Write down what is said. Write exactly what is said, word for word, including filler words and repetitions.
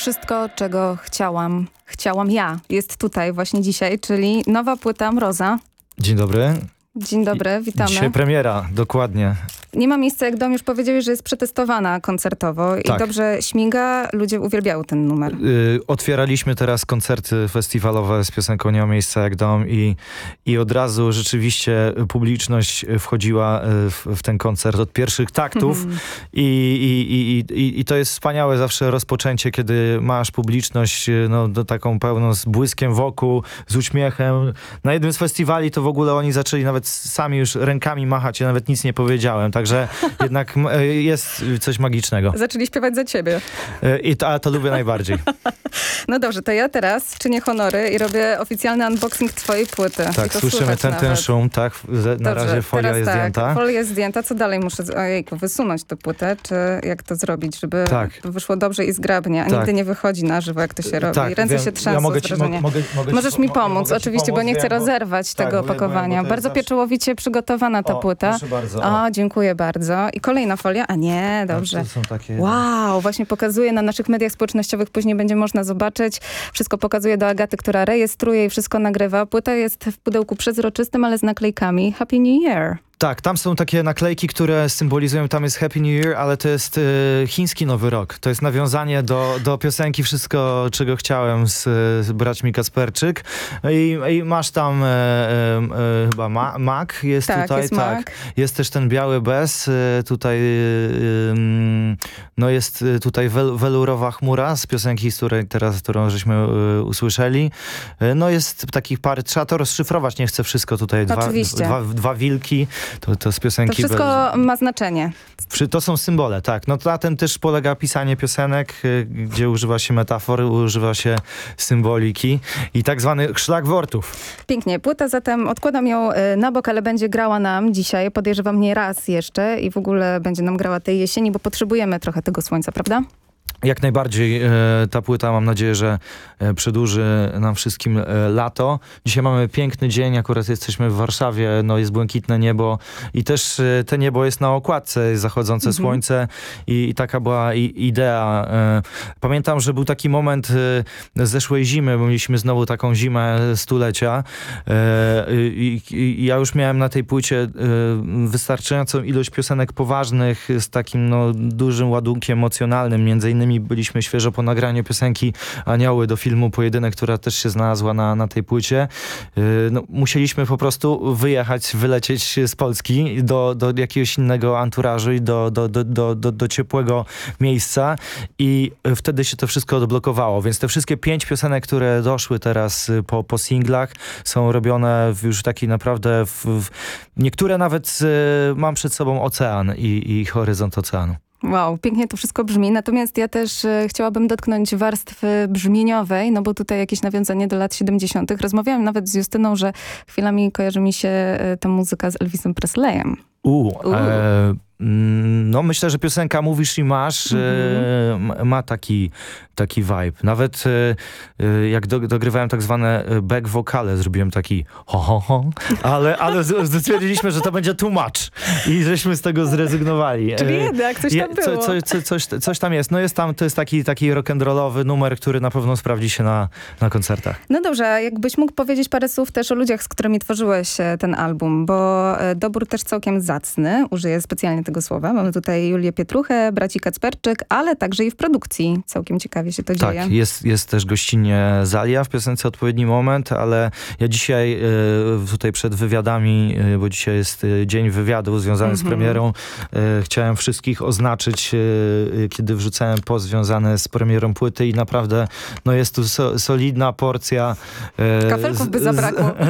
Wszystko, czego chciałam, chciałam ja, jest tutaj właśnie dzisiaj, czyli nowa płyta Mroza. Dzień dobry. Dzień dobry, witamy. Dzisiaj premiera, dokładnie. Nie ma miejsca jak dom, już powiedziałeś, że jest przetestowana koncertowo i tak. dobrze śmiga, ludzie uwielbiają ten numer. Yy, otwieraliśmy teraz koncerty festiwalowe z piosenką Nie ma miejsca jak dom i, i od razu rzeczywiście publiczność wchodziła w, w ten koncert od pierwszych taktów mm. I, i, i, i, i to jest wspaniałe zawsze rozpoczęcie, kiedy masz publiczność no, do taką pełną z błyskiem wokół, z uśmiechem. Na jednym z festiwali to w ogóle oni zaczęli nawet sami już rękami machać, ja nawet nic nie powiedziałem, także jednak jest coś magicznego. Zaczęli śpiewać za ciebie. I to, a to lubię najbardziej. No dobrze, to ja teraz czynię honory i robię oficjalny unboxing twojej płyty. Tak, słyszymy ten, ten szum, tak, na dobrze, razie folia jest tak, zdjęta. Folia jest zdjęta, co dalej muszę, ojejku, wysunąć tę płytę, czy jak to zrobić, żeby tak. wyszło dobrze i zgrabnie, a tak. nigdy nie wychodzi na żywo, jak to się robi. Tak, Ręce wiem, się trzęsą ja mogę z ci, wrażenia. mogę, mogę Możesz ci, mi pomóc, mogę oczywiście, pomóc, bo nie chcę wiem, rozerwać bo, tego tak, opakowania. bo, bo bardzo zawsze... pieczołowicie przygotowana ta o, płyta. Proszę bardzo. O. o, dziękuję bardzo. I kolejna folia, a nie, dobrze. To są takie... Wow, właśnie pokazuję na naszych mediach społecznościowych, później będzie można zobaczyć. Wszystko pokazuje do Agaty, która rejestruje i wszystko nagrywa. Płyta jest w pudełku przezroczystym, ale z naklejkami Happy New Year. Tak, tam są takie naklejki, które symbolizują, tam jest Happy New Year, ale to jest y, chiński Nowy Rok. To jest nawiązanie do, do piosenki Wszystko, czego chciałem z, z braćmi Kasperczyk. I, i masz tam e, e, e, chyba ma, Mac jest tak, tutaj. Jest tak, Mac. Jest też ten biały bez. E, tutaj e, no jest tutaj wel, welurowa chmura z piosenki, z której teraz, którą żeśmy e, usłyszeli. E, no jest takich parę, trzeba to rozszyfrować, nie chcę wszystko tutaj. Dwa, dwa, dwa wilki. To, to z piosenki... To wszystko bez... ma znaczenie. To są symbole, tak. No na tym też polega pisanie piosenek, gdzie używa się metafory, używa się symboliki i tak zwanych szlagwortów. Pięknie. Płyta zatem, odkładam ją na bok, ale będzie grała nam dzisiaj. Podejrzewam nie raz jeszcze i w ogóle będzie nam grała tej jesieni, bo potrzebujemy trochę tego słońca, prawda? Jak najbardziej e, ta płyta, mam nadzieję, że e, przedłuży nam wszystkim e, lato. Dzisiaj mamy piękny dzień, akurat jesteśmy w Warszawie, no jest błękitne niebo i też e, te niebo jest na okładce, jest zachodzące mhm. słońce i, i taka była i, idea. E, pamiętam, że był taki moment e, zeszłej zimy, bo mieliśmy znowu taką zimę stulecia e, i, i ja już miałem na tej płycie e, wystarczającą ilość piosenek poważnych z takim no, dużym ładunkiem emocjonalnym, między innymi byliśmy świeżo po nagraniu piosenki Anioły do filmu Pojedynek, która też się znalazła na, na tej płycie. Yy, no, musieliśmy po prostu wyjechać, wylecieć z Polski do, do jakiegoś innego anturażu i do, do, do, do, do, do ciepłego miejsca i wtedy się to wszystko odblokowało. Więc te wszystkie pięć piosenek, które doszły teraz po, po singlach, są robione w już taki naprawdę w, w niektóre nawet yy, mam przed sobą ocean i, i horyzont oceanu. Wow, pięknie to wszystko brzmi, natomiast ja też e, chciałabym dotknąć warstwy brzmieniowej, no bo tutaj jakieś nawiązanie do lat siedemdziesiątych. Rozmawiałam nawet z Justyną, że chwilami kojarzy mi się e, ta muzyka z Elvisem Presleyem. U, e, no myślę, że piosenka Mówisz i masz mm-hmm. e, ma taki, taki vibe. Nawet e, jak do, dogrywałem tak zwane back wokale, zrobiłem taki ho ho ho, ale, ale stwierdziliśmy, że to będzie too much i żeśmy z tego zrezygnowali. Czyli jednak coś tam było. Co, co, co, coś, coś tam jest. No jest tam, to jest taki, taki rock'n'rollowy numer, który na pewno sprawdzi się na, na koncertach. No dobrze, a jakbyś mógł powiedzieć parę słów też o ludziach, z którymi tworzyłeś ten album, bo dobór też całkiem zacny, użyję specjalnie tego słowa. Mamy tutaj Julię Pietruchę, braci Kacperczyk, ale także i w produkcji. Całkiem ciekawie się to tak, dzieje. Tak, jest, jest też gościnnie Zalia w piosence Odpowiedni Moment, ale ja dzisiaj y, tutaj przed wywiadami, y, bo dzisiaj jest y, dzień wywiadu związany mm-hmm. z premierą, y, chciałem wszystkich oznaczyć, y, kiedy wrzucałem post związany z premierą płyty i naprawdę no jest tu so, solidna porcja. Y, Kafelków by zabrakło. Z,